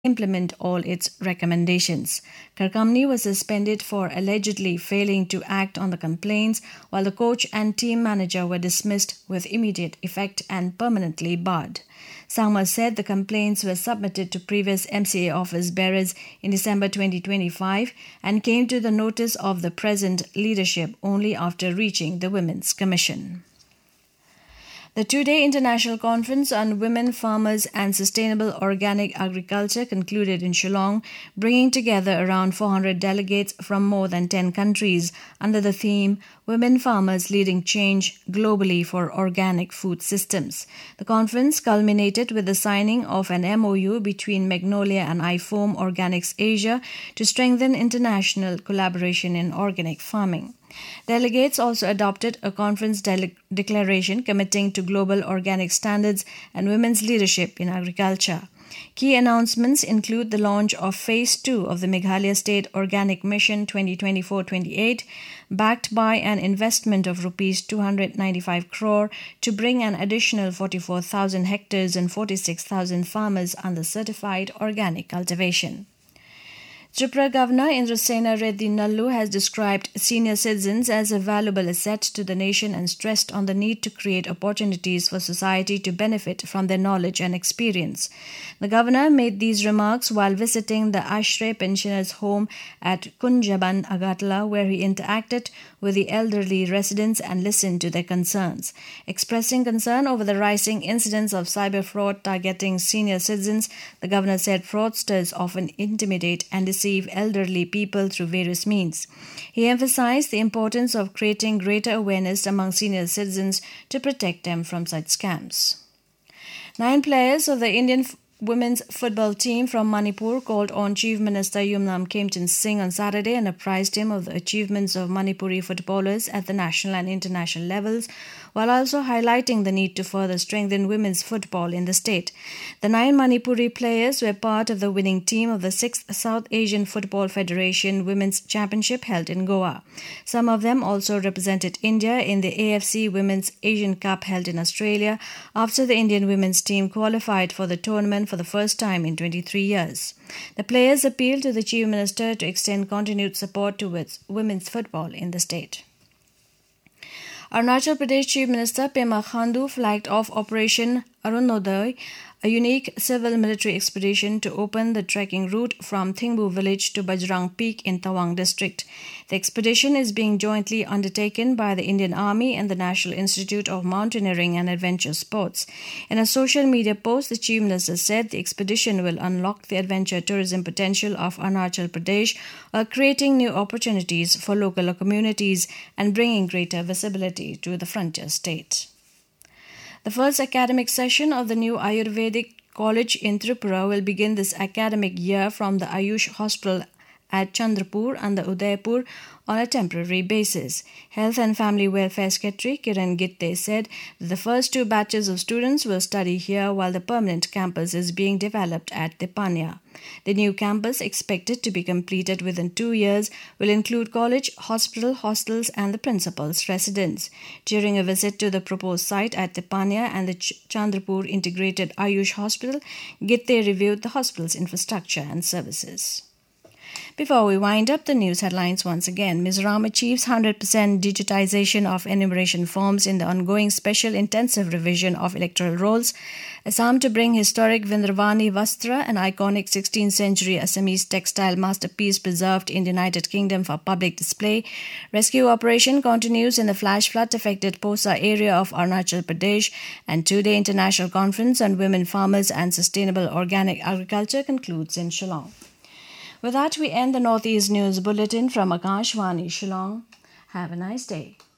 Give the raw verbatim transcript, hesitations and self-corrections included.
implement all its recommendations. Karkamni was suspended for allegedly failing to act on the complaints, while the coach and team manager were dismissed with immediate effect and permanently barred. Sangma said the complaints were submitted to previous M C A office bearers in December twenty twenty-five and came to the notice of the present leadership only after reaching the Women's Commission. The two-day international conference on women, farmers and sustainable organic agriculture concluded in Shillong, bringing together around four hundred delegates from more than ten countries under the theme Women Farmers Leading Change Globally for Organic Food Systems. The conference culminated with the signing of an M O U between Magnolia and iFoam Organics Asia to strengthen international collaboration in organic farming. Delegates also adopted a conference de- declaration committing to global organic standards and women's leadership in agriculture. Key announcements include the launch of Phase two of the Meghalaya State Organic Mission twenty twenty-four twenty-eight, backed by an investment of rupees two hundred ninety-five crore to bring an additional forty-four thousand hectares and forty-six thousand farmers under certified organic cultivation. Tripura Governor Indrasena Reddy Nallu has described senior citizens as a valuable asset to the nation and stressed on the need to create opportunities for society to benefit from their knowledge and experience. The governor made these remarks while visiting the Ashray Pensioners' Home at Kunjaban, Agartala, where he interacted with the elderly residents and listened to their concerns. Expressing concern over the rising incidents of cyber fraud targeting senior citizens, the governor said fraudsters often intimidate and deceive elderly people through various means. He emphasized the importance of creating greater awareness among senior citizens to protect them from such scams. Nine players of the Indian women's football team from Manipur called on Chief Minister Yumnam Kemchand Singh on Saturday and apprised him of the achievements of Manipuri footballers at the national and international levels, while also highlighting the need to further strengthen women's football in the state. The nine Manipuri players were part of the winning team of the sixth South Asian Football Federation Women's Championship held in Goa. Some of them also represented India in the A F C Women's Asian Cup held in Australia after the Indian women's team qualified for the tournament for the first time in twenty-three years. The players appealed to the Chief Minister to extend continued support towards women's football in the state. Arunachal Pradesh Chief Minister Pema Khandu flagged off Operation Arunodai, a unique civil-military expedition to open the trekking route from Thingbu village to Bajrang Peak in Tawang district. The expedition is being jointly undertaken by the Indian Army and the National Institute of Mountaineering and Adventure Sports. In a social media post, the Chief Minister said the expedition will unlock the adventure tourism potential of Arunachal Pradesh, while creating new opportunities for local communities and bringing greater visibility to the frontier state. The first academic session of the new Ayurvedic College in Tripura will begin this academic year from the Ayush Hospital at Chandrapur and the Udaipur on a temporary basis. Health and Family Welfare Secretary Kiran Gitte said that the first two batches of students will study here while the permanent campus is being developed at Depania. The new campus, expected to be completed within two years, will include college, hospital, hostels and the principal's residence. During a visit to the proposed site at Depania and the Ch- Chandrapur Integrated Ayush Hospital, Gitte reviewed the hospital's infrastructure and services. Before we wind up the news headlines once again, Mizoram achieves one hundred percent digitization of enumeration forms in the ongoing special intensive revision of electoral rolls. Assam to bring historic Vindravani Vastra, an iconic sixteenth century Assamese textile masterpiece preserved in the United Kingdom for public display. Rescue operation continues in the flash flood affected Posa area of Arunachal Pradesh, and two-day international conference on women farmers and sustainable organic agriculture concludes in Shillong. With that, we end the Northeast News Bulletin from Akashvani, Shillong. Have a nice day.